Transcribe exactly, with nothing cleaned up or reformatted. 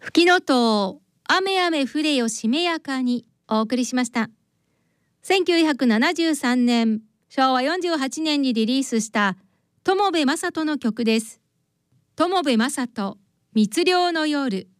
吹きの塔、雨雨降れよしめやかにお送りしました。せんきゅうひゃくななじゅうさんねん、しょうわよんじゅうはちねんにリリースした友部正人の曲です。友部正人、密漁の夜。